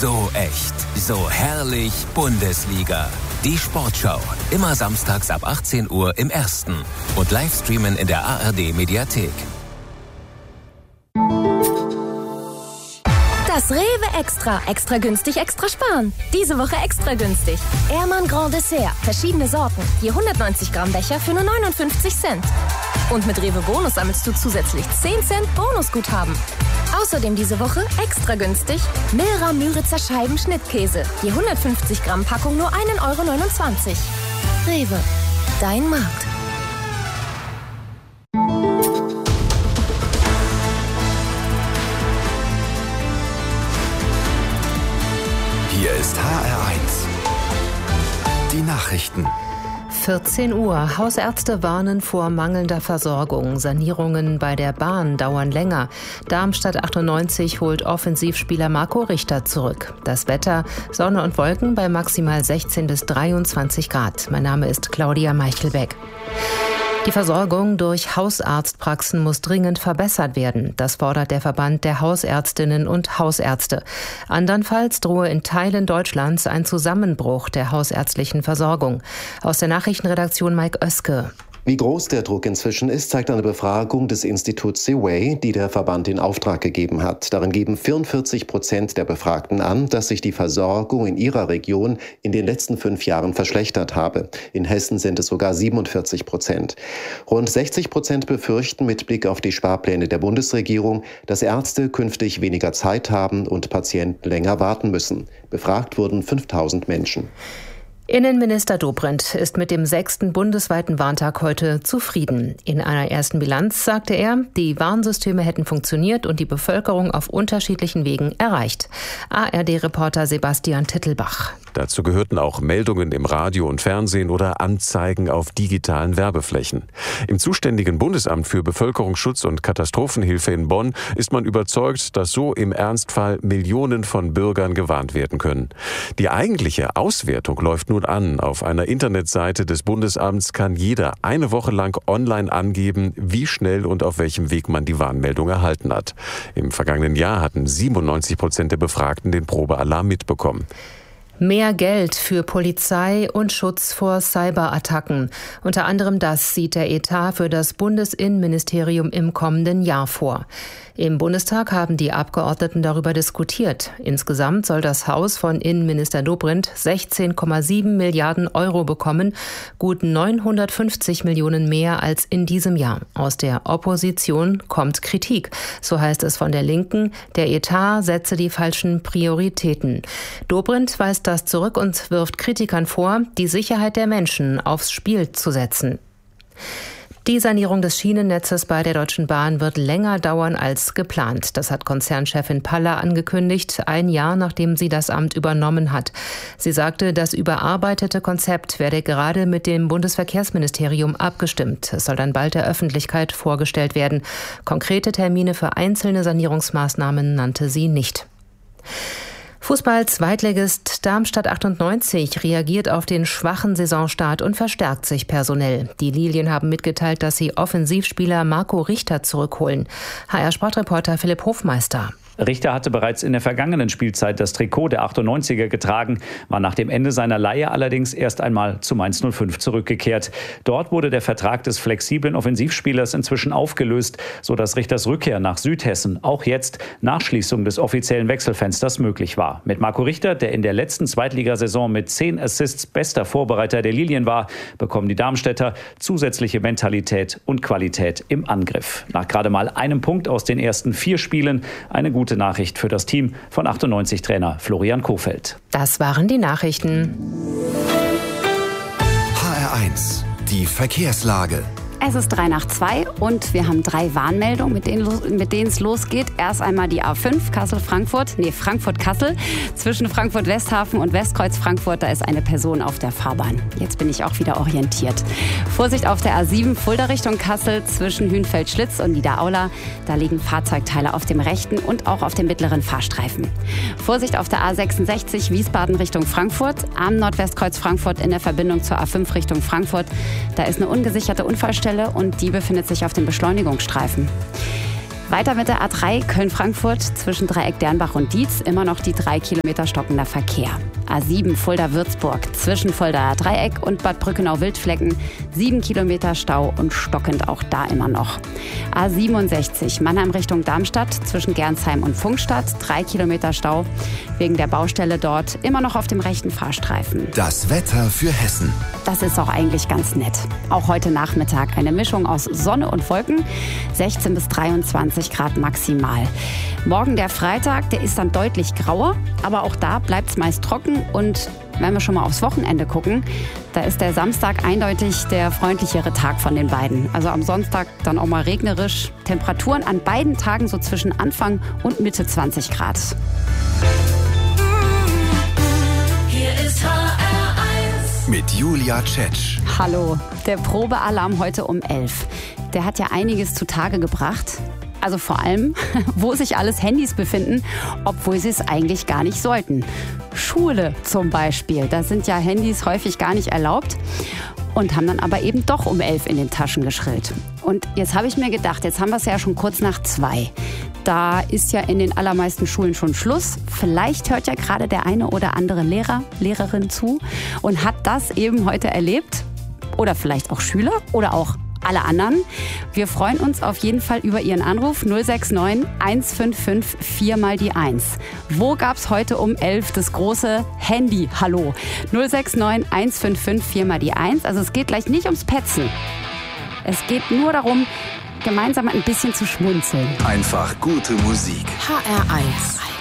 So echt, so herrlich Bundesliga. Die Sportschau, immer samstags ab 18 Uhr im Ersten und Livestreamen in der ARD-Mediathek. Das Rewe Extra. Extra günstig, extra sparen. Diese Woche extra günstig. Ehrmann Grand Dessert. Verschiedene Sorten. Je 190 Gramm Becher für nur 59 Cent. Und mit Rewe Bonus sammelst du zusätzlich 10 Cent Bonusguthaben. Außerdem diese Woche extra günstig Milra Müritzer Scheiben Schnittkäse. Je 150 Gramm Packung nur 1,29 Euro. Rewe. Dein Markt. Hier ist HR1. Die Nachrichten. 14 Uhr. Hausärzte warnen vor mangelnder Versorgung. Sanierungen bei der Bahn dauern länger. Darmstadt 98 holt Offensivspieler Marco Richter zurück. Das Wetter: Sonne und Wolken bei maximal 16 bis 23 Grad. Mein Name ist Claudia Meichelbeck. Die Versorgung durch Hausarztpraxen muss dringend verbessert werden. Das fordert der Verband der Hausärztinnen und Hausärzte. Andernfalls drohe in Teilen Deutschlands ein Zusammenbruch der hausärztlichen Versorgung. Aus der Nachrichtenredaktion Mike Oeske. Wie groß der Druck inzwischen ist, zeigt eine Befragung des Instituts Seaway, die der Verband in Auftrag gegeben hat. Darin geben 44% der Befragten an, dass sich die Versorgung in ihrer Region in den letzten 5 Jahren verschlechtert habe. In Hessen sind es sogar 47%. Rund 60% befürchten mit Blick auf die Sparpläne der Bundesregierung, dass Ärzte künftig weniger Zeit haben und Patienten länger warten müssen. Befragt wurden 5000 Menschen. Innenminister Dobrindt ist mit dem 6. bundesweiten Warntag heute zufrieden. In einer ersten Bilanz sagte er, die Warnsysteme hätten funktioniert und die Bevölkerung auf unterschiedlichen Wegen erreicht. ARD-Reporter Sebastian Tittelbach. Dazu gehörten auch Meldungen im Radio und Fernsehen oder Anzeigen auf digitalen Werbeflächen. Im zuständigen Bundesamt für Bevölkerungsschutz und Katastrophenhilfe in Bonn ist man überzeugt, dass so im Ernstfall Millionen von Bürgern gewarnt werden können. Die eigentliche Auswertung läuft nun an. Auf einer Internetseite des Bundesamts kann jeder eine Woche lang online angeben, wie schnell und auf welchem Weg man die Warnmeldung erhalten hat. Im vergangenen Jahr hatten 97% der Befragten den Probealarm mitbekommen. Mehr Geld für Polizei und Schutz vor Cyberattacken. Unter anderem das sieht der Etat für das Bundesinnenministerium im kommenden Jahr vor. Im Bundestag haben die Abgeordneten darüber diskutiert. Insgesamt soll das Haus von Innenminister Dobrindt 16,7 Milliarden Euro bekommen, gut 950 Millionen mehr als in diesem Jahr. Aus der Opposition kommt Kritik. So heißt es von der Linken, der Etat setze die falschen Prioritäten. Dobrindt weist das zurück und wirft Kritikern vor, die Sicherheit der Menschen aufs Spiel zu setzen. Die Sanierung des Schienennetzes bei der Deutschen Bahn wird länger dauern als geplant. Das hat Konzernchefin Paller angekündigt, 1 Jahr nachdem sie das Amt übernommen hat. Sie sagte, das überarbeitete Konzept werde gerade mit dem Bundesverkehrsministerium abgestimmt. Es soll dann bald der Öffentlichkeit vorgestellt werden. Konkrete Termine für einzelne Sanierungsmaßnahmen nannte sie nicht. Fußball-Zweitligist Darmstadt 98 reagiert auf den schwachen Saisonstart und verstärkt sich personell. Die Lilien haben mitgeteilt, dass sie Offensivspieler Marco Richter zurückholen. HR-Sportreporter Philipp Hofmeister. Richter hatte bereits in der vergangenen Spielzeit das Trikot der 98er getragen, war nach dem Ende seiner Leihe allerdings erst einmal zu Mainz 05 zurückgekehrt. Dort wurde der Vertrag des flexiblen Offensivspielers inzwischen aufgelöst, sodass Richters Rückkehr nach Südhessen auch jetzt nach Schließung des offiziellen Wechselfensters möglich war. Mit Marco Richter, der in der letzten Zweitligasaison mit 10 Assists bester Vorbereiter der Lilien war, bekommen die Darmstädter zusätzliche Mentalität und Qualität im Angriff. Nach gerade mal einem Punkt aus den ersten 4 Spielen eine gute Nachricht für das Team von 98-Trainer Florian Kohfeldt. Das waren die Nachrichten. HR1, die Verkehrslage. Es ist 2:03 und wir haben 3 Warnmeldungen, mit denen es losgeht. Erst einmal die A5 Frankfurt-Kassel. Zwischen Frankfurt-Westhafen und Westkreuz Frankfurt, da ist eine Person auf der Fahrbahn. Jetzt bin ich auch wieder orientiert. Vorsicht auf der A7 Fulda Richtung Kassel zwischen Hünfeld-Schlitz und Niederaula. Da liegen Fahrzeugteile auf dem rechten und auch auf dem mittleren Fahrstreifen. Vorsicht auf der A66 Wiesbaden Richtung Frankfurt. Am Nordwestkreuz Frankfurt in der Verbindung zur A5 Richtung Frankfurt. Da ist eine ungesicherte Unfallstelle und die befindet sich auf dem Beschleunigungsstreifen. Weiter mit der A3 Köln-Frankfurt zwischen Dreieck-Dernbach und Dietz immer noch die 3 Kilometer stockender Verkehr. A7 Fulda-Würzburg zwischen Fuldaer Dreieck und Bad Brückenau-Wildflecken 7 Kilometer Stau und stockend auch da immer noch. A67 Mannheim Richtung Darmstadt zwischen Gernsheim und Pfungstadt 3 Kilometer Stau wegen der Baustelle dort immer noch auf dem rechten Fahrstreifen. Das Wetter für Hessen. Das ist auch eigentlich ganz nett. Auch heute Nachmittag eine Mischung aus Sonne und Wolken, 16 bis 23 Grad maximal. Morgen der Freitag, der ist dann deutlich grauer, aber auch da bleibt es meist trocken. Und wenn wir schon mal aufs Wochenende gucken, da ist der Samstag eindeutig der freundlichere Tag von den beiden. Also am Sonntag dann auch mal regnerisch. Temperaturen an beiden Tagen so zwischen Anfang und Mitte 20 Grad. Hier ist HR1 mit Julia Tschetsch. Hallo, der Probealarm heute um 11. Der hat ja einiges zutage gebracht. Also vor allem, wo sich alles Handys befinden, obwohl sie es eigentlich gar nicht sollten. Schule zum Beispiel, da sind ja Handys häufig gar nicht erlaubt und haben dann aber eben doch um 11 in den Taschen geschrillt. Und jetzt habe ich mir gedacht, jetzt haben wir es ja schon kurz nach 2. Da ist ja in den allermeisten Schulen schon Schluss. Vielleicht hört ja gerade der eine oder andere Lehrer, Lehrerin zu und hat das eben heute erlebt. Oder vielleicht auch Schüler oder auch alle anderen. Wir freuen uns auf jeden Fall über Ihren Anruf 069 155 4 mal die 1. Wo gab's heute um 11 das große Handy-Hallo? 069 155 4 mal die 1. Also es geht gleich nicht ums Petzen. Es geht nur darum, gemeinsam ein bisschen zu schmunzeln. Einfach gute Musik. HR1